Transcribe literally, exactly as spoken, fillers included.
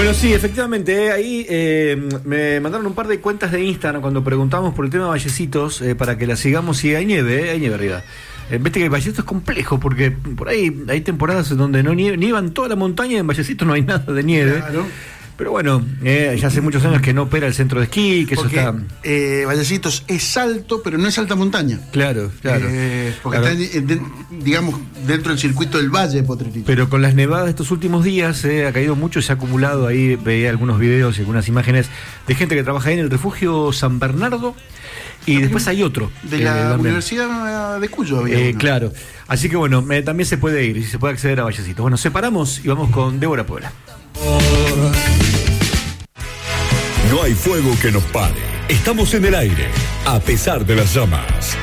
Bueno, sí, efectivamente, eh, ahí eh, me mandaron un par de cuentas de Instagram cuando preguntamos por el tema de Vallecitos, eh, para que la sigamos, y hay nieve, eh, hay nieve arriba. Eh, Viste que Vallecitos es complejo, porque por ahí hay temporadas en donde no nieve, nievan toda la montaña, y en Vallecitos no hay nada de nieve. Claro. Pero bueno, eh, ya hace muchos años que no opera el centro de esquí, que Porque, eso está... eh, Vallecitos es alto, pero no es alta montaña. Claro, claro. Eh, porque Claro. está, en- de- digamos, dentro del circuito del Valle de Potrerillos. Pero con las nevadas de estos últimos días eh, ha caído mucho, se ha acumulado. Ahí veía algunos videos y algunas imágenes de gente que trabaja ahí en el refugio San Bernardo, y después hay otro. De eh, la también. Universidad de Cuyo había Eh, uno. claro. Así que bueno, eh, también se puede ir y se puede acceder a Vallecitos. Bueno, separamos y vamos con Débora Puebla. No hay fuego que nos pare. Estamos en el aire, a pesar de las llamas.